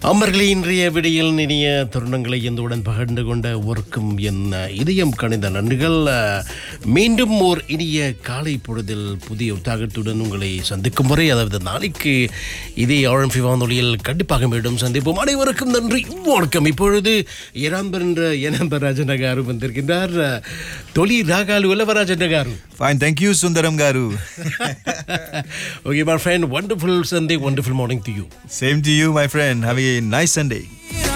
அமர்களே, இன்றைய விடியல் இனிய தருணங்களை எந்தவுடன் பகிர்ந்து கொண்ட ஒர்க்கும் என் இதயம் கணிந்த நன்றிகள். மீண்டும் ஓர் இனிய காலை பொழுதில் புதிய உற்சாகத்துடன் உங்களை சந்திக்கும் வரை, அதாவது நாளைக்கு இதே ஆழம்பி வானொலியில் கண்டிப்பாக மீண்டும் சந்திப்போம். அனைவருக்கும் நன்றி, வணக்கம். இப்பொழுது இராம்பர் என்ற எனம்பர் ராஜன గారు வந்திருக்கின்றார். తొలి రాగాలు ఎలవరాజన్న గారు. Fine, thank you, Sundaram garu. Okay, my friend, wonderful Sunday, wonderful morning to you. Same to you, my friend. Have a nice Sunday.